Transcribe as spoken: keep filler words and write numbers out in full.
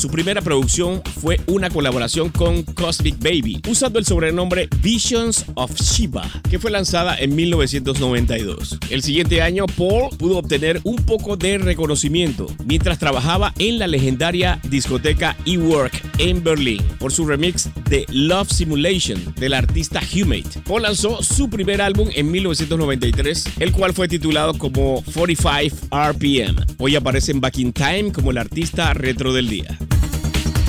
Su primera producción fue una colaboración con Cosmic Baby, usando el sobrenombre Visions of Shiva, que fue lanzada en mil novecientos noventa y dos. El siguiente año, Paul pudo obtener un poco de reconocimiento mientras trabajaba en la legendaria discoteca E-Work en Berlín por su remix de Love Simulation del artista Humate. Paul lanzó su primer álbum en mil novecientos noventa y tres, el cual fue titulado como cuarenta y cinco R P M. Hoy aparece en Back in Time como el artista retro del día.